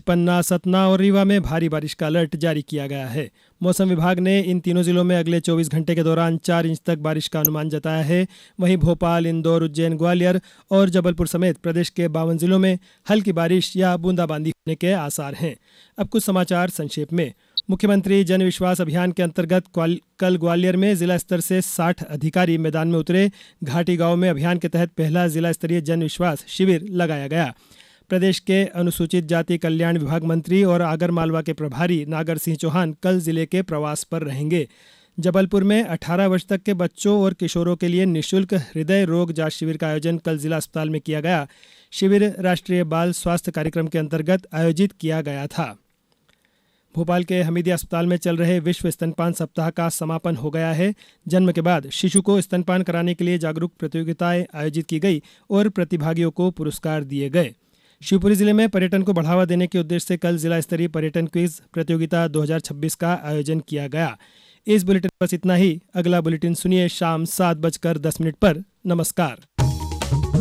पन्ना, सतना और रीवा में भारी बारिश का अलर्ट जारी किया गया है। मौसम विभाग ने इन तीनों जिलों में अगले 24 घंटे के दौरान 4 इंच तक बारिश का अनुमान जताया है। वहीं भोपाल, इंदौर, उज्जैन, ग्वालियर और जबलपुर समेत प्रदेश के 52 जिलों में हल्की बारिश या बूंदाबांदी होने के आसार हैं। अब कुछ समाचार संक्षेप में। मुख्यमंत्री जन विश्वास अभियान के अंतर्गत कल ग्वालियर में जिला स्तर से 60 अधिकारी मैदान में उतरे। घाटी गांव में अभियान के तहत पहला जिला स्तरीय जन विश्वास शिविर लगाया गया। प्रदेश के अनुसूचित जाति कल्याण विभाग मंत्री और आगर मालवा के प्रभारी नागर सिंह चौहान कल जिले के प्रवास पर रहेंगे। जबलपुर में 18 वर्ष तक के बच्चों और किशोरों के लिए निःशुल्क हृदय रोग जांच शिविर का आयोजन कल जिला अस्पताल में किया गया। शिविर राष्ट्रीय बाल स्वास्थ्य कार्यक्रम के अंतर्गत आयोजित किया गया था। भोपाल के हमीदिया अस्पताल में चल रहे विश्व स्तनपान सप्ताह का समापन हो गया है। जन्म के बाद शिशु को स्तनपान कराने के लिए जागरूक प्रतियोगिताएं आयोजित की गई और प्रतिभागियों को पुरस्कार दिए गए। शिवपुरी जिले में पर्यटन को बढ़ावा देने के उद्देश्य से कल जिला स्तरीय पर्यटन क्विज प्रतियोगिता 2026 का आयोजन किया गया। इस बुलेटिन बस इतना ही। अगला बुलेटिन सुनिए शाम 7:10 पर। नमस्कार।